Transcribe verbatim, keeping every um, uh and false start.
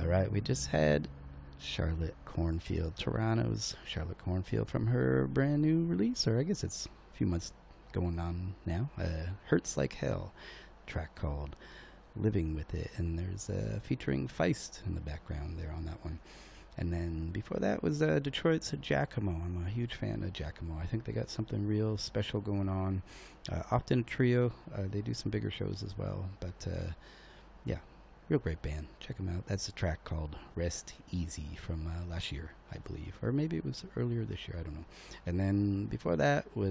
All right, we just had Charlotte Cornfield, Toronto's Charlotte Cornfield from her brand new release, or I guess it's a few months going on now. Uh, Hurts Like Hell, track called Living With It, and there's uh, featuring Feist in the background there on that one. And then before that was uh, Detroit's Giacomo. I'm a huge fan of Giacomo. I think they got something real special going on. Uh, often a trio. Uh, they do some bigger shows as well, but uh, yeah, real great band. Check them out. That's a track called Rest Easy from uh, last year, I believe. Or maybe it was earlier this year. I don't know. And then before that was